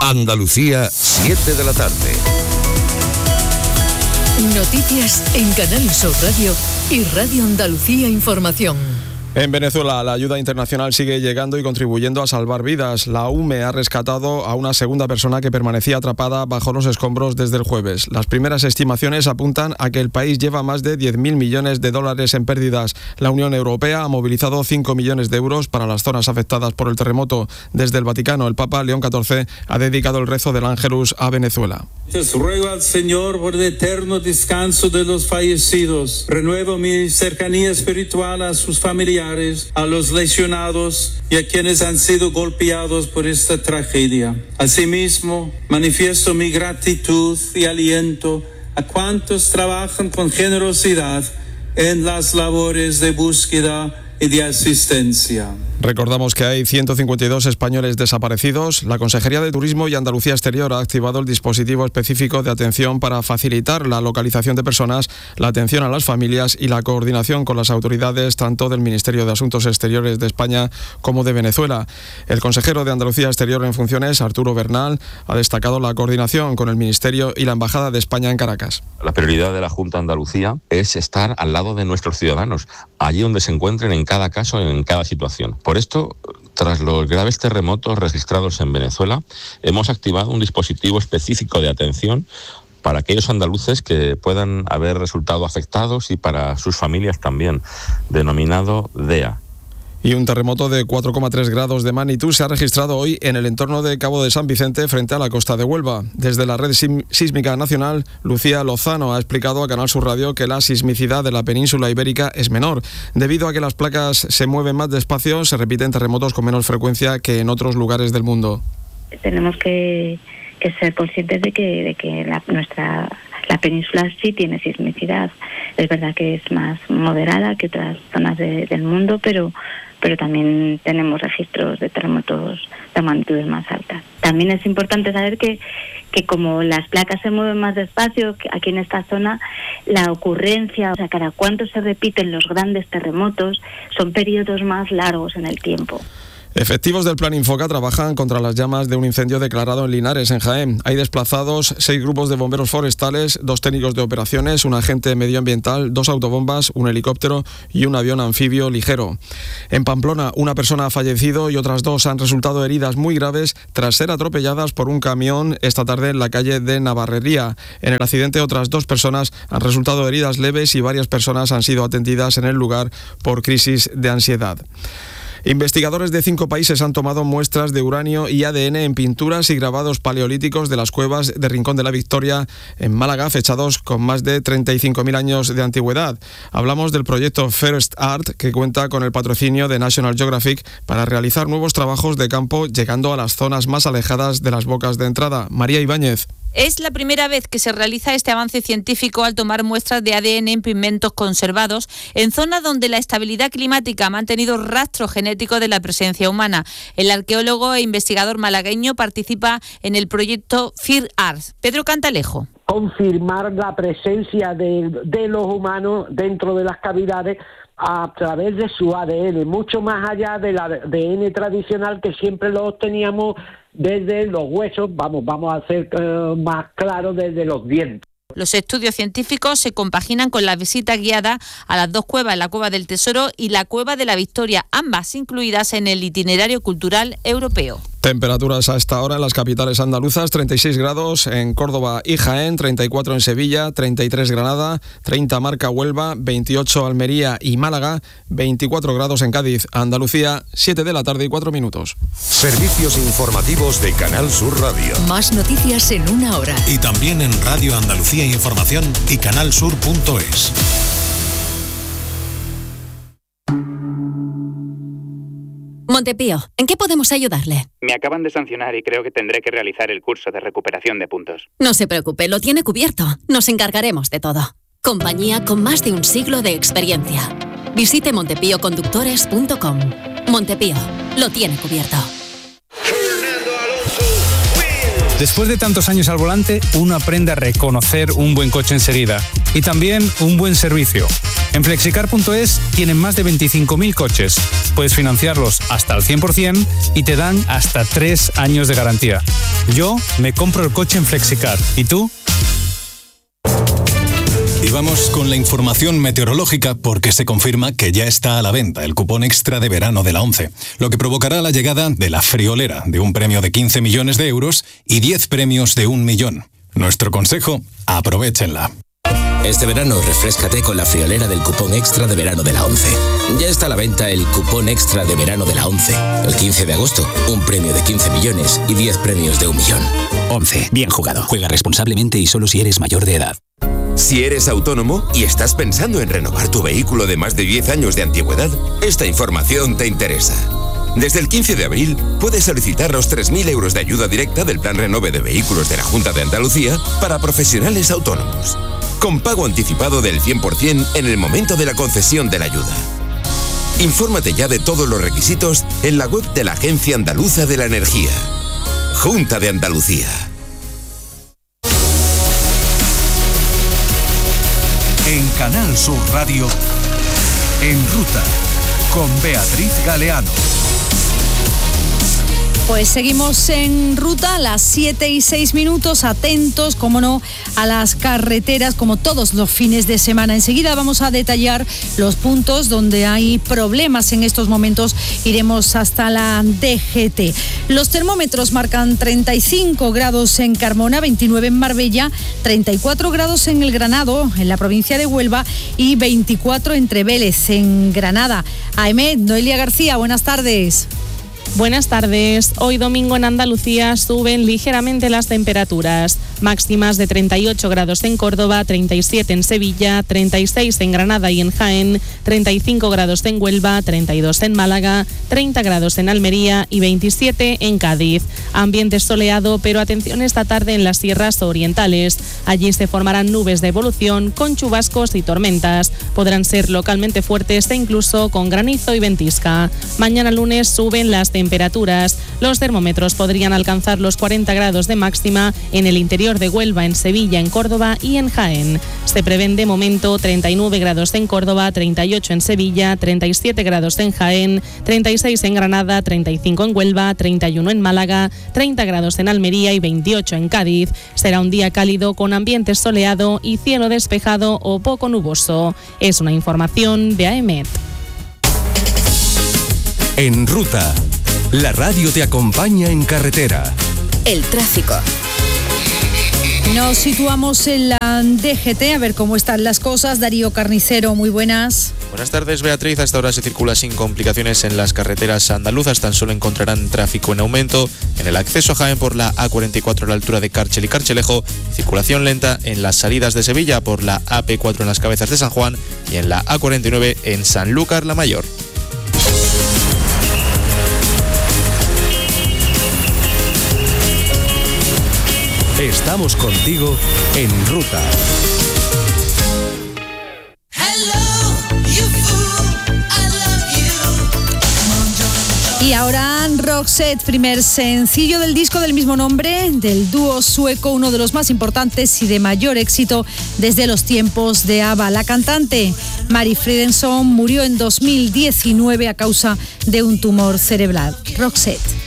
Andalucía, 7 de la tarde. Noticias en Canal Sur Radio y Radio Andalucía Información. En Venezuela, la ayuda internacional sigue llegando y contribuyendo a salvar vidas. La UME ha rescatado a una segunda persona que permanecía atrapada bajo los escombros desde el jueves. Las primeras estimaciones apuntan a que el país lleva más de 10.000 millones de dólares en pérdidas. La Unión Europea ha movilizado 5 millones de euros para las zonas afectadas por el terremoto. Desde el Vaticano, el Papa León XIV ha dedicado el rezo del Ángelus a Venezuela. Ruego al Señor por el eterno descanso de los fallecidos. Renuevo mi cercanía espiritual a sus familiares, a los lesionados y a quienes han sido golpeados por esta tragedia. Asimismo, manifiesto mi gratitud y aliento a cuantos trabajan con generosidad en las labores de búsqueda y de asistencia. Recordamos que hay 152 españoles desaparecidos. La Consejería de Turismo y Andalucía Exterior ha activado el dispositivo específico de atención para facilitar la localización de personas, la atención a las familias y la coordinación con las autoridades tanto del Ministerio de Asuntos Exteriores de España como de Venezuela. El consejero de Andalucía Exterior en funciones, Arturo Bernal, ha destacado la coordinación con el Ministerio y la Embajada de España en Caracas. La prioridad de la Junta de Andalucía es estar al lado de nuestros ciudadanos, allí donde se encuentren en cada caso, en cada situación. Por esto, tras los graves terremotos registrados en Venezuela, hemos activado un dispositivo específico de atención para aquellos andaluces que puedan haber resultado afectados y para sus familias también, denominado DEA. Y un terremoto de 4,3 grados de magnitud se ha registrado hoy en el entorno de Cabo de San Vicente frente a la costa de Huelva. Desde la Red Sísmica Nacional, Lucía Lozano ha explicado a Canal Sur Radio que la sismicidad de la península ibérica es menor. Debido a que las placas se mueven más despacio, se repiten terremotos con menos frecuencia que en otros lugares del mundo. Tenemos que ser conscientes de que la península sí tiene sismicidad. Es verdad que es más moderada que otras zonas del mundo, pero también tenemos registros de terremotos de magnitudes más altas. También es importante saber que como las placas se mueven más despacio, aquí en esta zona, la ocurrencia, o sea, cada cuánto se repiten los grandes terremotos, son periodos más largos en el tiempo. Efectivos del Plan Infoca trabajan contra las llamas de un incendio declarado en Linares, en Jaén. Hay desplazados 6 grupos de bomberos forestales, 2 técnicos de operaciones, un agente medioambiental, 2 autobombas, un helicóptero y un avión anfibio ligero. En Pamplona, una persona ha fallecido y otras 2 han resultado heridas muy graves tras ser atropelladas por un camión esta tarde en la calle de Navarrería. En el accidente, otras 2 personas han resultado heridas leves y varias personas han sido atendidas en el lugar por crisis de ansiedad. Investigadores de 5 países han tomado muestras de uranio y ADN en pinturas y grabados paleolíticos de las cuevas de Rincón de la Victoria en Málaga, fechados con más de 35.000 años de antigüedad. Hablamos del proyecto First Art, que cuenta con el patrocinio de National Geographic para realizar nuevos trabajos de campo, llegando a las zonas más alejadas de las bocas de entrada. María Ibáñez. Es la primera vez que se realiza este avance científico al tomar muestras de ADN en pigmentos conservados en zonas donde la estabilidad climática ha mantenido rastro genético de la presencia humana. El arqueólogo e investigador malagueño participa en el proyecto First Art. Pedro Cantalejo. Confirmar la presencia de los humanos dentro de las cavidades a través de su ADN, mucho más allá del ADN tradicional que siempre lo obteníamos desde los huesos, vamos a hacer más claro, desde los dientes. Los estudios científicos se compaginan con la visita guiada a las 2 cuevas, la Cueva del Tesoro y la Cueva de la Victoria, ambas incluidas en el itinerario cultural europeo. Temperaturas a esta hora en las capitales andaluzas: 36 grados en Córdoba y Jaén, 34 en Sevilla, 33 Granada, 30 marca Huelva, 28 Almería y Málaga, 24 grados en Cádiz. Andalucía, 7 de la tarde y 4 minutos. Servicios informativos de Canal Sur Radio. Más noticias en una hora. Y también en Radio Andalucía Información y canalsur.es. Montepío, ¿en qué podemos ayudarle? Me acaban de sancionar y creo que tendré que realizar el curso de recuperación de puntos. No se preocupe, lo tiene cubierto. Nos encargaremos de todo. Compañía con más de un siglo de experiencia. Visite montepíoconductores.com. Montepío, lo tiene cubierto. Después de tantos años al volante, uno aprende a reconocer un buen coche enseguida y también un buen servicio. En flexicar.es tienen más de 25.000 coches. Puedes financiarlos hasta el 100% y te dan hasta 3 años de garantía. Yo me compro el coche en Flexicar. ¿Y tú? Y vamos con la información meteorológica porque se confirma que ya está a la venta el cupón extra de verano de la ONCE, lo que provocará la llegada de la friolera de un premio de 15 millones de euros y 10 premios de 1 millón. Nuestro consejo, aprovéchenla. Este verano refréscate con la friolera del cupón extra de verano de la ONCE. Ya está a la venta el cupón extra de verano de la ONCE. El 15 de agosto, un premio de 15 millones y 10 premios de 1 millón. ONCE, bien jugado. Juega responsablemente y solo si eres mayor de edad. Si eres autónomo y estás pensando en renovar tu vehículo de más de 10 años de antigüedad, esta información te interesa. Desde el 15 de abril puedes solicitar los 3.000 euros de ayuda directa del Plan Renove de Vehículos de la Junta de Andalucía para profesionales autónomos, con pago anticipado del 100% en el momento de la concesión de la ayuda. Infórmate ya de todos los requisitos en la web de la Agencia Andaluza de la Energía. Junta de Andalucía. En Canal Sur Radio, En Ruta, con Beatriz Galeano. Pues seguimos en ruta a las 7:06, atentos, como no, a las carreteras, como todos los fines de semana. Enseguida vamos a detallar los puntos donde hay problemas en estos momentos. Iremos hasta la DGT. Los termómetros marcan 35 grados en Carmona, 29 en Marbella, 34 grados en El Granado, en la provincia de Huelva, y 24 entre Vélez, en Granada. AEMET, Noelia García, buenas tardes. Buenas tardes. Hoy domingo en Andalucía suben ligeramente las temperaturas. Máximas de 38 grados en Córdoba, 37 en Sevilla, 36 en Granada y en Jaén, 35 grados en Huelva, 32 en Málaga, 30 grados en Almería y 27 en Cádiz. Ambiente soleado, pero atención esta tarde en las sierras orientales. Allí se formarán nubes de evolución con chubascos y tormentas. Podrán ser localmente fuertes e incluso con granizo y ventisca. Mañana lunes suben las temperaturas. Los termómetros podrían alcanzar los 40 grados de máxima en el interior de Huelva, en Sevilla, en Córdoba y en Jaén. Se prevén de momento 39 grados en Córdoba, 38 en Sevilla, 37 grados en Jaén, 36 en Granada, 35 en Huelva, 31 en Málaga, 30 grados en Almería y 28 en Cádiz. Será un día cálido con ambiente soleado y cielo despejado o poco nuboso. Es una información de AEMET. En Ruta, la radio te acompaña en carretera. El tráfico. Nos situamos en la DGT, a ver cómo están las cosas. Darío Carnicero, muy buenas. Buenas tardes, Beatriz. Hasta ahora se circula sin complicaciones en las carreteras andaluzas. Tan solo encontrarán tráfico en aumento en el acceso a Jaén por la A44 a la altura de Cárchel y Carchelejo. Circulación lenta en las salidas de Sevilla por la AP4 en las Cabezas de San Juan y en la A49 en Sanlúcar la Mayor. Estamos contigo en Ruta. Y ahora Roxette, primer sencillo del disco del mismo nombre, del dúo sueco, uno de los más importantes y de mayor éxito desde los tiempos de ABBA. La cantante Mari Fredensson murió en 2019 a causa de un tumor cerebral. Roxette.